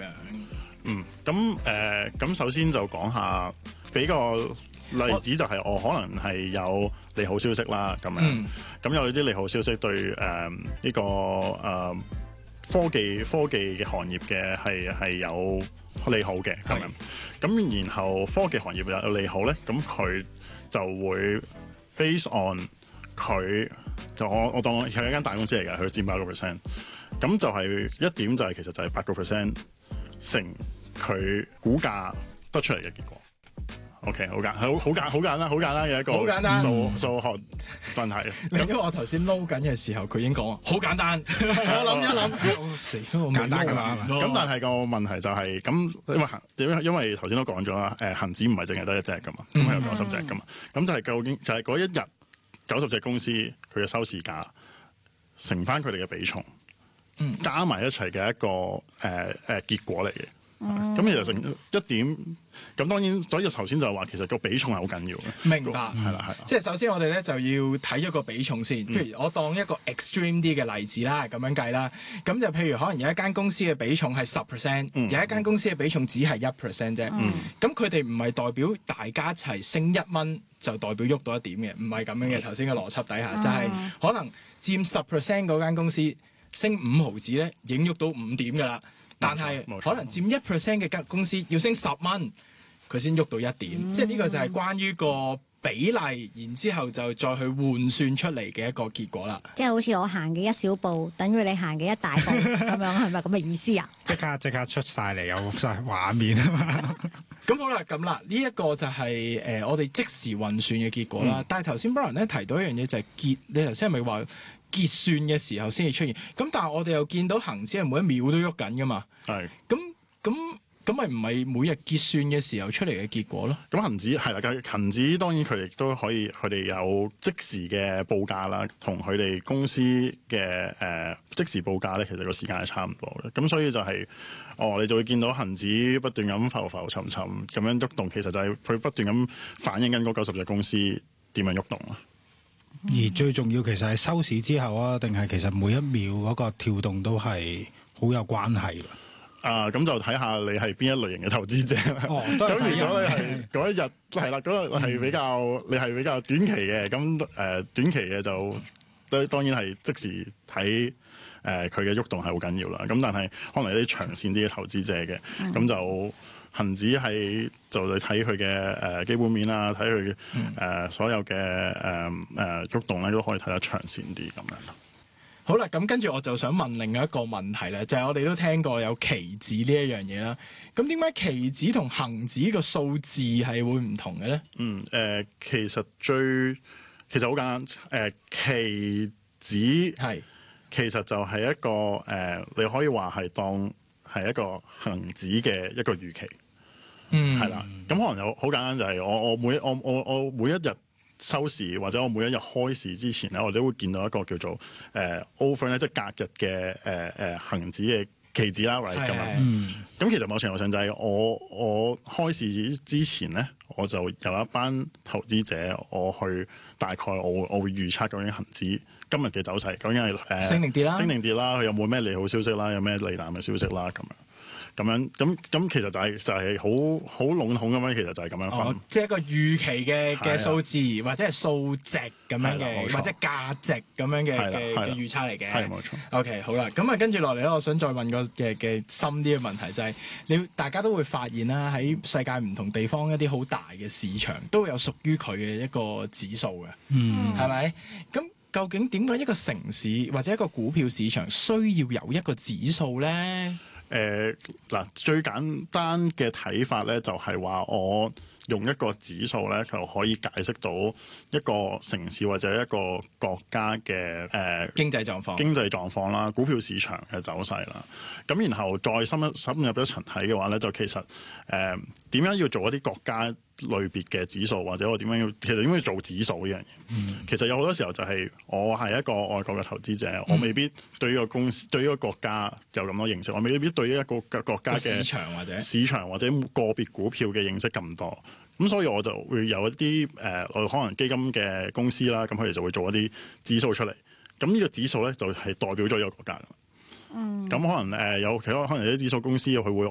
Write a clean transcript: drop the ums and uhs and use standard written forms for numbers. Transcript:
樣。咁首先就講下俾個例子，就係我可能係有利好消息啦，咁樣咁有啲利好消息對呢個科技嘅行業嘅係有利好嘅咁樣，咁然後科技行業有利好咧，咁佢就會 base on 佢就我當佢係一間大公司嚟嘅，佢佔8%，咁就係一點就係其實就係8%乘佢股價得出嚟嘅結果。OK， 好簡單嘅一個數學問題。 因為我頭先撈緊嘅時候，佢已經講好簡單。我諗一諗，死都簡單㗎嘛。 咁但係個問題就係咁，因為頭先都講咗啦，恆指唔係淨係得一隻㗎嘛，咁係有90隻㗎嘛。咁就係究竟就係嗰一日90隻公司佢嘅收市價乘翻佢哋嘅比重，加埋一齊嘅一個結果嚟嘅。咁其實成一點，咁當然，所以頭先就話其實個比重係好緊要嘅。 明白， 係啦。即係首先我哋咧就要睇一個比重先。譬如我當一個 extreme 啲嘅例子啦，咁樣計啦。咁就譬如可能有一間公司嘅比重係10%，有一間公司嘅比重只係1% 啫。咁佢哋唔係代表大家一齊升1蚊就代表喐到一點嘅，唔係咁樣嘅。頭先嘅邏輯底下，就係可能佔10% 嗰間公司升5毫子咧，已經喐到5點㗎啦。但係可能佔1% 嘅間公司要升10蚊，佢先喐到1點，即係呢個就係關於個比例，然之後就再去換算出嚟嘅一個結果啦。 即係好似我行嘅一小步，等於你行嘅一大步咁樣，係咪咁嘅意思啊？ 即刻出晒嚟，有晒畫面啊嘛！ 咁好啦，咁啦，呢一個就係我哋即時運算嘅結果啦。但係頭先 Brian 咧提到一樣嘢就係你頭先係咪話結算嘅時候先至出現？咁但係我哋又見到恆指係每一秒都喐緊噶嘛。係。咁咪唔係每日結算嘅時候出嚟嘅結果咯？咁恆指係啦，恆指當然佢哋都可以，佢哋有即時嘅報價啦，同佢哋公司嘅即時報價咧，其實個時間係差唔多嘅。咁所以就係你就會見到恆指不斷咁浮浮沉沉咁樣喐動，其實就係佢不斷咁反映緊嗰90隻公司點樣喐動啦。 而最重要其實係收市之後啊，定係其實每一秒嗰個跳動都係好有關係嘅。 咁就睇下你係邊一類型嘅投資者啦。咁如果你係嗰一日係啦，嗰日係比較你係比較短期嘅，咁短期嘅就當然係即時睇佢嘅喐動係好緊要啦。咁但係可能有啲長線啲嘅投資者嘅，咁就恆指係就你睇佢嘅基本面啦，睇佢所有嘅喐動咧都可以睇得長線啲咁樣。 好啦，咁跟住我就想問另一個問題咧，就係我哋都聽過有期指呢一樣嘢啦。咁點解期指同恆指個數字係會唔同嘅咧？ 其實好簡單。期指其實就係一個你可以話係當係一個恆指嘅一個預期。係啦。咁可能有好簡單就係我每一日收市或者我每一日開市之前咧，我哋都會見到一個叫做over 咧，即係隔日嘅恆指嘅期指啦，咁樣。咁其實某程度上就係我開市之前咧，我就有一班投資者，我去大概我會預測究竟恆指今日嘅走勢究竟係升定跌啦， 佢有冇咩利好消息啦，有咩利淡嘅消息啦，咁樣其實就係好籠統咁樣，其實就係咁樣分。 即係一個預期嘅數字，或者係數值咁樣嘅，或者價值咁樣嘅預測嚟嘅。係冇錯。OK， 好啦，咁跟住落嚟咧，我想再問個嘅深啲嘅問題，就係大家都會發現啦，喺世界唔同地方一啲好大嘅市場都有屬於佢嘅一個指數嘅，係咪？咁究竟點解一個城市或者一個股票市場需要有一個指數咧？ 最簡單嘅睇法咧，就係話我用一個指數咧，就可以解釋到一個城市或者一個國家嘅經濟狀況啦，股票市場嘅走勢啦。咁然後再深入一層睇嘅話咧，就其實點樣要做一啲國家類別嘅指數，或者我其實點樣要做指數呢樣嘢？其實有好多時候就係我係一個外國嘅投資者，我未必對呢個公司、對呢個國家有咁多認識，我未必對呢一個國家嘅市場或者個別股票嘅認識咁多。咁所以我就會有一啲可能基金嘅公司啦，咁佢哋就會做一啲指數出嚟。咁呢個指數咧就係代表咗一個國家。咁可能有其他可能有啲指數公司佢會